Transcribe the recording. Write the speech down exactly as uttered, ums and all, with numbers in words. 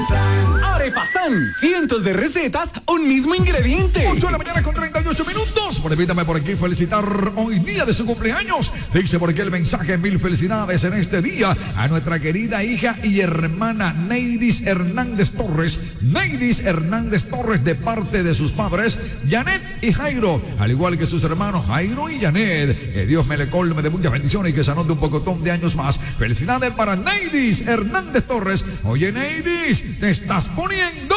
Arepasán, cientos de recetas, un mismo ingrediente. ocho de la mañana con treinta y ocho minutos. Permítame por aquí felicitar hoy día de su cumpleaños. Dice por aquí el mensaje: mil felicidades en este día a nuestra querida hija y hermana Neidis Hernández Torres. Neidis Hernández Torres, de parte de sus padres Janet y Jairo, al igual que sus hermanos Jairo y Janet. Que Dios me le colme de muchas bendiciones y que se anote un pocotón de años más. Felicidades para Neidis Hernández Torres. Oye, Neidis, te estás poniendo